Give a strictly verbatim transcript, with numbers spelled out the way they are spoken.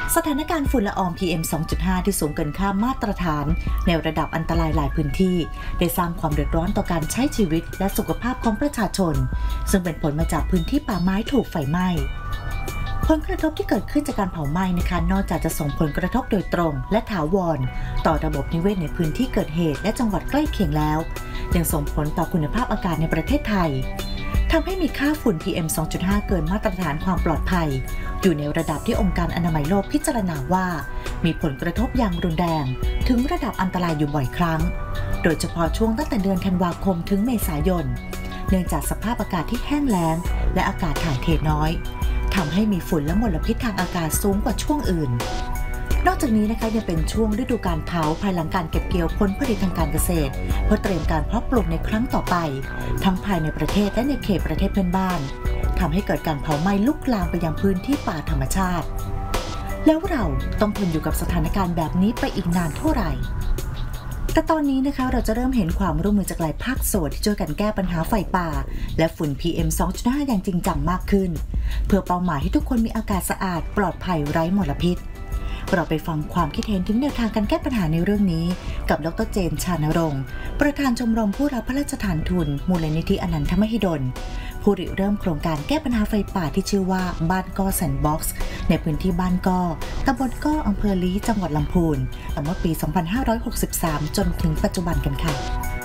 สถานการณ์ฝุ่นละออง พี เอ็ม สองจุดห้า ที่สูงเกินค่ามาตรฐานในระดับอันตรายหลายพื้นที่ได้สร้างความเดือดร้อนต่อการใช้ชีวิตและสุขภาพของประชาชนซึ่งเป็นผลมาจากพื้นที่ป่าไม้ถูกไฟไหม้ผลกระทบที่เกิดขึ้นจากการเผาไหม้นะคะนอกจากจะส่งผลกระทบโดยตรงและถาวรต่อระบบนิเวศในพื้นที่เกิดเหตุและจังหวัดใกล้เคียงแล้วยังส่งผลต่อคุณภาพอากาศในประเทศไทยทำให้มีค่าฝุ่น พี เอ็ม สองจุดห้า เกินมาตรฐานความปลอดภัยอยู่ในระดับที่องค์การอนามัยโลกพิจารณาว่ามีผลกระทบอย่างรุนแรงถึงระดับอันตรายอยู่บ่อยครั้งโดยเฉพาะช่วงตั้งแต่เดือนธันวาคมถึงเมษายนเนื่องจากสภาพอากาศที่แห้งแล้งและอากาศถ่ายเทน้อยทำให้มีฝุ่นและมลพิษทางอากาศสูงกว่าช่วงอื่นนอกจากนี้นะคะยังเป็นช่วงฤดูการเผาภายหลังการเก็บเกี่ยวผลผลิตทางการเกษตรเพื่อเตรียมการเพาะปลูกในครั้งต่อไปทั้งภายในประเทศและในเขตประเทศเพื่อนบ้านทำให้เกิดการเผาไหม้ลุกลามไปยังพื้นที่ป่าธรรมชาติแล้วเราต้องทนอยู่กับสถานการณ์แบบนี้ไปอีกนานเท่าไหร่แต่ตอนนี้นะคะเราจะเริ่มเห็นความร่วมมือจากหลายภาคส่วนที่ช่วยกันแก้ปัญหาไฟป่าและฝุ่น พี เอ็ม สองจุดห้า อย่างจริงจังมากขึ้นเพื่อเป้าหมายให้ทุกคนมีอากาศสะอาดปลอดภัยไร้มลพิษเราไปฟังความคิดเห็นถึงแนวทางการแก้ปัญหาในเรื่องนี้กับดร.เจน ชานรงค์ประธานชมรมผู้รับพระราชทานทุนมูลนิธิอนันทมหิดลผู้ริเริ่มโครงการแก้ปัญหาไฟป่าที่ชื่อว่าบ้านก้อแซนด์บ็อกซ์ในพื้นที่บ้านก้อตำบลก้ออำเภอลี้จังหวัดลำพูนตั้งแต่เมื่อปี สองพันห้าร้อยหกสิบสาม จนถึงปัจจุบันกันค่ะ